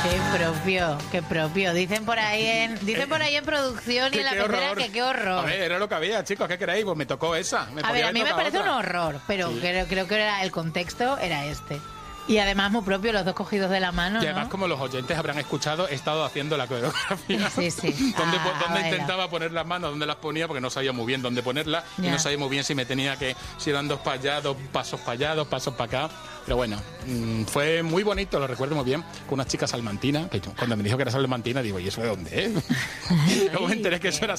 Qué propio. Dicen por ahí en producción y en la pecera que qué horror. A ver, era lo que había, chicos, ¿qué queréis? Pues me tocó esa. A ver, a mí me parece un horror, pero sí, creo que el contexto era este. Y además muy propio, los dos cogidos de la mano, y además, ¿no? como los oyentes habrán escuchado, he estado haciendo la coreografía. Sí. ¿Dónde intentaba poner las manos? ¿Dónde las ponía? Porque no sabía muy bien dónde ponerlas. Y no sabía muy bien si eran dos para allá, dos pasos para allá, dos pasos para acá. Pero bueno, fue muy bonito, lo recuerdo muy bien, con unas chicas salmantinas, que cuando me dijo que era salmantina, digo, ¿y eso de dónde es? Luego me enteré que eso era